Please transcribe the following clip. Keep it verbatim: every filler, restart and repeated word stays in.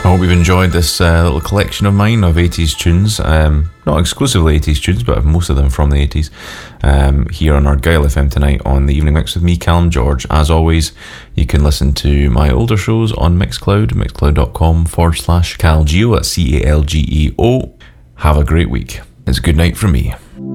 hope you've enjoyed this uh, little collection of mine of eighties tunes. Um, not exclusively eighties tunes, but most of them from the eighties. Um, here on Argyle F M tonight on the Evening Mix with me, Callum George. As always, you can listen to my older shows on Mixcloud, mixcloud.com forward slash CalGeo, that's C A L G E O. Have a great week. It's a good night from me.